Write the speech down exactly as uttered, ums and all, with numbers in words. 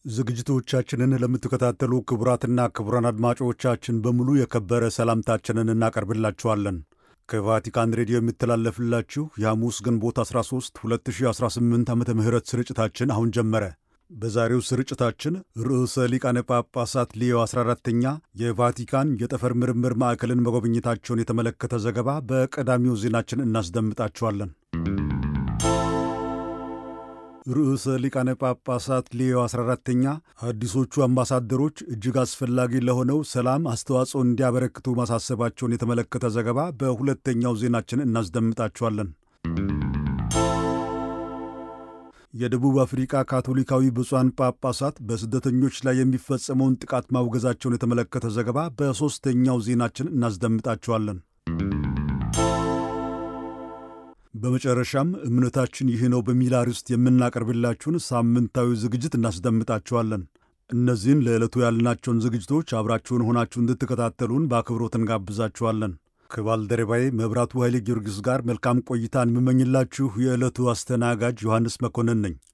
ዝግጅቶቻችንን ለምትከታተሉ ክቡራትና ክቡራን አድማጮቻችን በሙሉ የከበረ ሰላምታችንን እናቀርብላችኋለን። ከቫቲካን ሬዲዮ የሚተላለፍላችሁ የሐሙስ ግንቦት አስራ ሶስት ሁለት ሺህ አስራ ስምንት ዓመተ ምህረት ስርጭታችን አሁን ጀመረ። በዛሬው ስርጭታችን ርዕሰ ሊቃነ ጳጳሳት ሊዮ አስራ አራተኛ የቫቲካን የጠፈር ምርምር ማዕከልን መጎብኘታቸውን የተመለከተ ዘገባ በቀዳሚው ዜናችን እናስደምጣችኋለን። ርዕሰ ሊቃነ ጳጳሳት ሊዮ አስራ አራተኛ አዲሶቹ አምባሳደሮች እጅግ አስፈላጊ ለሆነው ሰላም አስተዋጽኦ እንዲያበረክቱ ማሳሰባቸውን የተመለከተ ዘገባ በሁለተኛው ዜናችን እናስደምጣችኋለን። የደቡብ አፍሪካ ካቶሊካዊ ብፁዓን ጳጳሳት በስደተኞች ላይ የሚፈጸመውን ጥቃት ማውገዛቸውን የተመለከተ ዘገባ በሦስተኛው ዜናችን እናስደምጣችኋለን። በመጨረሻም እምነታችን ይህ ነው በሚል አርዕስት የምናቀርብላችሁን ሳምንታዊ ዝግጅት እናስደምጣችኋለን። እነዚህን ለዕለቱ ያልናቸውን ዝግጅቶች አብራችሁን ሆናችሁ እንድትከታተሉን በአክብሮት እንጋብዛችኋለን። ከባልደረባዬ መብራቱ ኃይሌ ጊዮርጊስ ጋር መልካም ቆይታን የምመኝላችሁ የዕለቱ አስተናጋጅ ዮሐንስ መኮንን ነኝ።